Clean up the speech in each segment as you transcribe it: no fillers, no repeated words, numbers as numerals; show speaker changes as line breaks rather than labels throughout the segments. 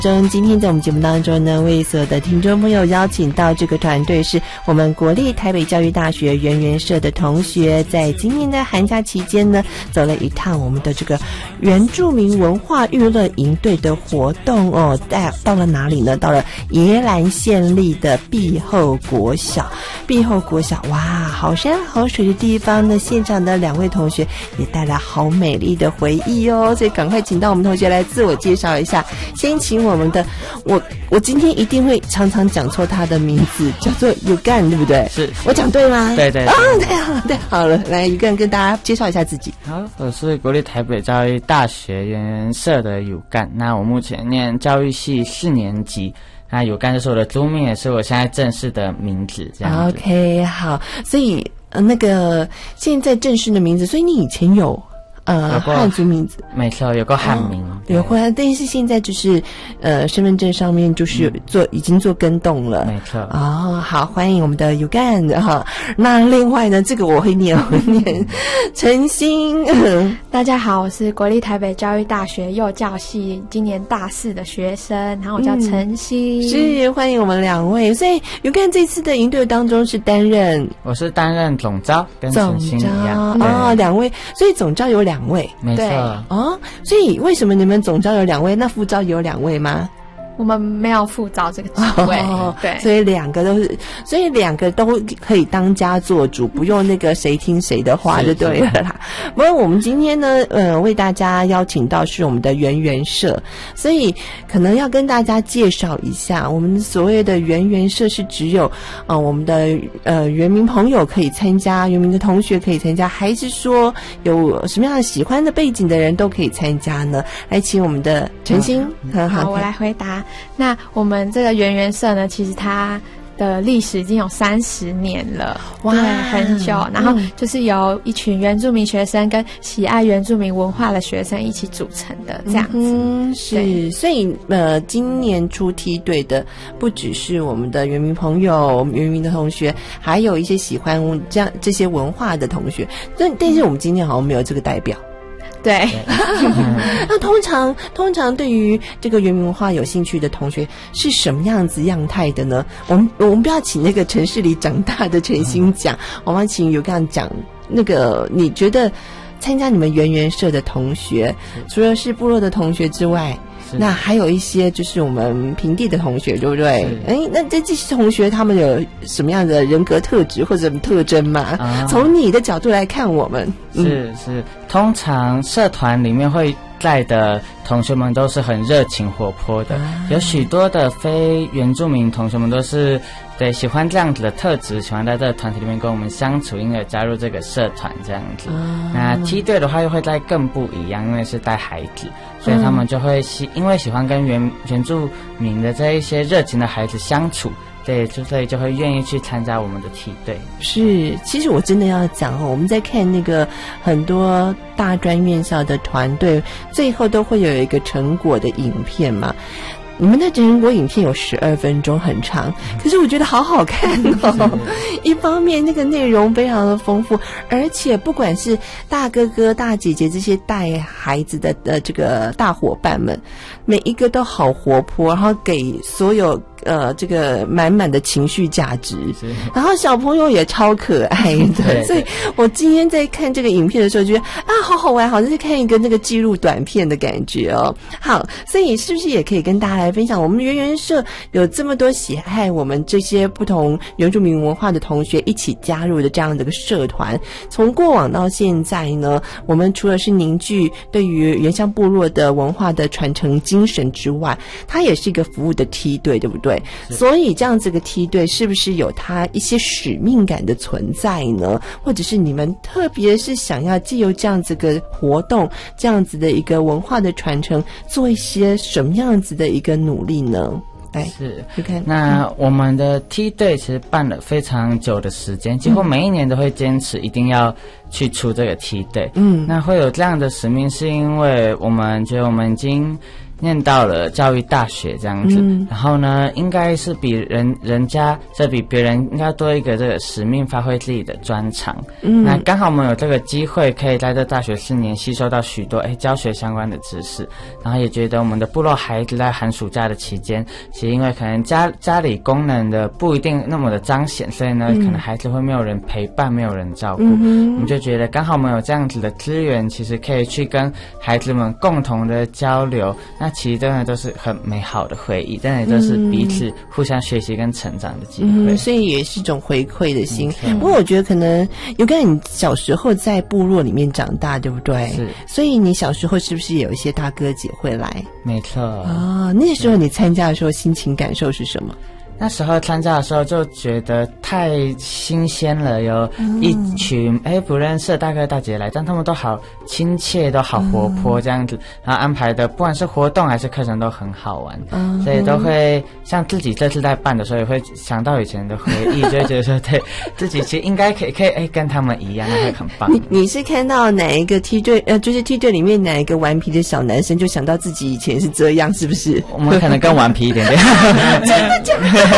今天在我们节目当中呢，为所有的听众朋友邀请到这个团队是我们国立台北教育大学圆圆社的同学，在今年的寒假期间呢，走了一趟我们的这个原住民文化娱乐营队的活动哦。到了哪里呢？到了宜兰县立的碧后国小。碧后国小，哇，好山好水的地方呢，现场的两位同学也带来好美丽的回忆哦。所以赶快请到我们同学来自我介绍一下。先请我们的我今天一定会常常讲错他的名字，叫做Yugan，对不对？
是，我
讲对吗？
对对。
太好了，来Yugan跟大家介绍一下自己。
好，我是国立台北教育大学圆圆社的Yugan，那我目前念教育系4年级。那Yugan就是我的族名，也是我现在正式的名字，这样子。
OK， 好，所以那个现在正式的名字，所以你以前有汉族名字？
没错，有个汉名，
有过，但是现在就是身份证上面就是已经做更动了。
没错。
哦，好，欢迎我们的Yugan哈。那另外呢，这个我会念陈欣。
大家好，我是国立台北教育大学幼教系今年大4的学生，然后我叫陈欣。
是，欢迎我们两位。所以Yugan这次的营队当中是
我是担任总召，跟陈欣一样。
哦，两位，所以总召有2位。
没错。
哦，所以为什么你们总召有2位，那副召有2位吗？
我们没有副召这个职位，对，
所以2个都可以当家做主，不用那个谁听谁的话就对了啦。不过我们今天呢，为大家邀请到是我们的圆圆社，所以可能要跟大家介绍一下，我们所谓的圆圆社是只有我们的原民朋友可以参加，原民的同学可以参加，还是说有什么样的喜欢的背景的人都可以参加呢？来，请我们的陈欣。
好，我来回答。那我们这个圆圆社呢，其实它的历史已经有30年了，哇，很久。然后就是由一群原住民学生跟喜爱原住民文化的学生一起组成的这样子。
是，所以今年出梯队的不只是我们的原民朋友、原民的同学，还有一些喜欢这些文化的同学。但是我们今天好像没有这个代表。
对，
那通常对于这个原民文化有兴趣的同学是什么样子样态的呢？我们不要请那个城市里长大的陈欣讲，我们要请Yugan讲那个你觉得参加你们圆圆社的同学，除了是部落的同学之外，那还有一些就是我们平地的同学，对不对？那这些同学他们有什么样的人格特质或者什么特征吗？从你的角度来看我们。
是，通常社团里面会在的同学们都是很热情活泼的，有许多的非原住民同学们都是对喜欢这样子的特质，喜欢在这个团体里面跟我们相处，因而加入这个社团这样子。那梯队的话又会再更不一样，因为是带孩子，所以他们就会因为喜欢跟原住民的这一些热情的孩子相处，对，所以就会愿意去参加我们的梯队。
是，其实我真的要讲我们在看那个很多大专院校的团队，最后都会有一个成果的影片嘛。你们的成果影片有12分钟，很长，可是我觉得好好看哦。一方面那个内容非常的丰富，而且不管是大哥哥大姐姐这些带孩子的这个大伙伴们，每一个都好活泼，然后给所有这个满满的情绪价值，然后小朋友也超可爱的，所以我今天在看这个影片的时候觉得好好玩，好像是看一个那个纪录短片的感觉哦。好，所以是不是也可以跟大家来分享，我们圆圆社有这么多喜爱我们这些不同原住民文化的同学一起加入的这样的一个社团，从过往到现在呢，我们除了是凝聚对于原乡部落的文化的传承精神之外，它也是一个服务的梯队，对不对？所以这样子个梯队是不是有它一些使命感的存在呢？或者是你们特别是想要藉由这样子个活动，这样子的一个文化的传承，做一些什么样子的一个努力呢？
是，那我们的梯队其实办了非常久的时间，几乎每一年都会坚持一定要去出这个梯队。那会有这样的使命，是因为我们觉得我们已经念到了教育大学这样子，然后呢，应该是比人家这比别人应该多一个这个使命，发挥自己的专长。那刚好我们有这个机会，可以在这大学4年吸收到许多教学相关的知识，然后也觉得我们的部落孩子在寒暑假的期间，其实因为可能家里功能的不一定那么的彰显，所以呢，可能孩子会没有人陪伴，没有人照顾，我们就觉得刚好我们有这样子的资源，其实可以去跟孩子们共同的交流，那其实真的都是很美好的回忆，真的都是彼此互相学习跟成长的机会，
所以也是一种回馈的心。不过我觉得可能有跟你小时候在部落里面长大，对不对？
是，
所以你小时候是不是也有一些大哥姐会来？
没错
啊，那时候你参加的时候心情感受是什么？
那时候参加的时候就觉得太新鲜了，有一群不认识的大哥大姐来，但他们都好亲切，都好活泼这样子，然后安排的不管是活动还是课程都很好玩，所以都会像自己这次在办的时候也会想到以前的回忆，就会觉得说对自己其实应该可以跟他们一样，那会很棒。
你是看到哪一个梯队就是梯队里面哪一个顽皮的小男生就想到自己以前是这样，是不是？
我们可能更顽皮一点点。
真的假的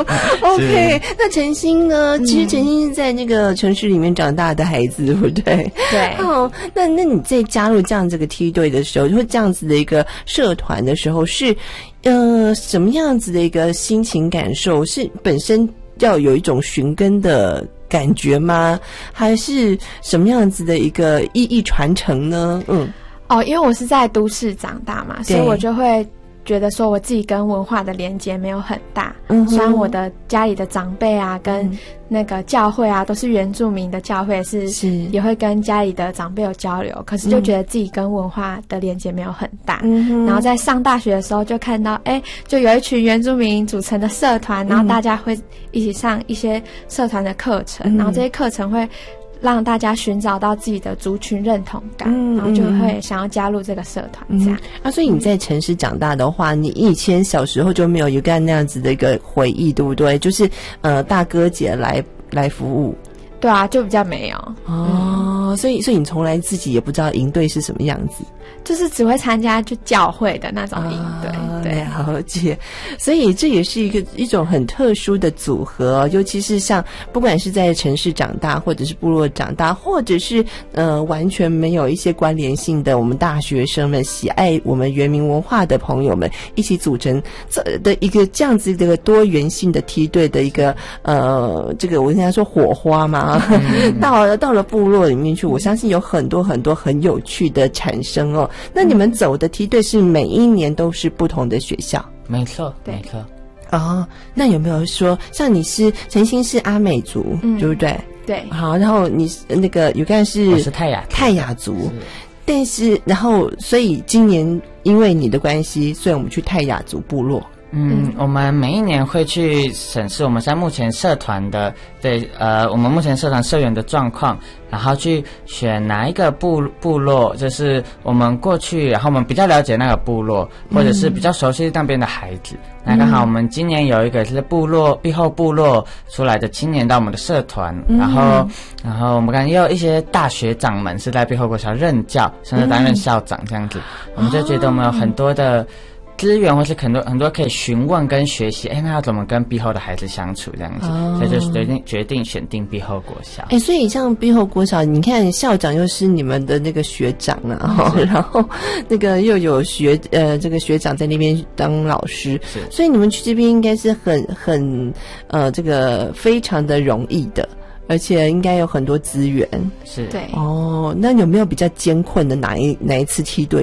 ？OK， 那晨星呢？其实晨星是在那个城市里面长大的孩子，对不对？
对。
那你在加入这样这个梯队的时候，就会这样子的一个社团的时候，是什么样子的一个心情感受？是本身要有一种寻根的感觉吗？还是什么样子的一个意义传承呢？
因为我是在都市长大嘛，所以我就会觉得说我自己跟文化的连结没有很大，虽然我的家里的长辈啊跟那个教会啊都是原住民的教会，是也会跟家里的长辈有交流，可是就觉得自己跟文化的连结没有很大，然后在上大学的时候就看到就有一群原住民组成的社团，然后大家会一起上一些社团的课程，然后这些课程会让大家寻找到自己的族群认同感，然后就会想要加入这个社团这样。
所以你在城市长大的话，你以前小时候就没有有干那样子的一个回忆，对不对？就是大哥姐来服务。
对啊，就比较没有。
所以你从来自己也不知道营队是什么样子，
就是只会参加就教会的那种营队。对，
了解。所以这也是一种很特殊的组合，尤其是像不管是在城市长大，或者是部落长大，或者是完全没有一些关联性的我们大学生们，喜爱我们原民文化的朋友们，一起组成的一个这样子的一个多元性的梯队的一个这个我跟他说火花嘛。到了部落里面去，我相信有很多很多很有趣的产生哦。那你们走的梯队是每一年都是不同的学校？
没错，没错。
那有没有说像你是晨星是阿美族，对不对？
对。
好，然后你那个有干是
我是泰雅族，
但是然后所以今年因为你的关系，所以我们去泰雅族部落。
我们每一年会去审视我们在目前社团的我们目前社团社员的状况，然后去选哪一个部落，就是我们过去，然后我们比较了解那个部落，或者是比较熟悉那边的孩子。那刚好我们今年有一个是碧后部落出来的青年到我们的社团，然后我们看也有一些大学长们是在碧后国小任教，甚至担任校长这样子，我们就觉得我们有很多的资源，或是很多可以询问跟学习，那要怎么跟碧后的孩子相处这样子，所以就决定选定碧后国小。
所以像碧后国小，你看校长又是你们的那个学长啊，然后那个又有这个学长在那边当老师，所以你们去这边应该是很这个非常的容易的。而且应该有很多资源，
是
对
那有没有比较艰困的哪一次梯队